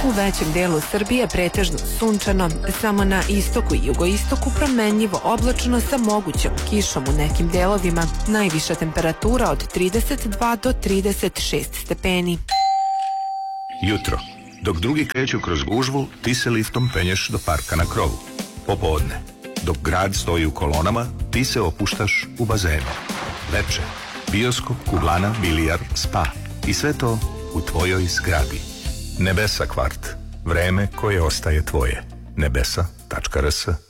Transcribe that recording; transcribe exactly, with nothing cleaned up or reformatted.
U većem delu Srbije pretežno sunčano, samo na istoku i jugoistoku promenljivo oblačno sa mogućom kišom u nekim delovima. Najviša temperatura od trideset dva do trideset šest stepeni. Jutro. Dok drugi kreću kroz gužvu, ti se liftom penješ do parka na krovu. Popodne. Dok grad stoji u kolonama, ti se opuštaš u bazenu. Veče. Bioskop, kuglana, bilijar, spa. I sve to u tvojoj zgradi. Nebesa kvart. Vreme koje ostaje tvoje. nebesa tačka rs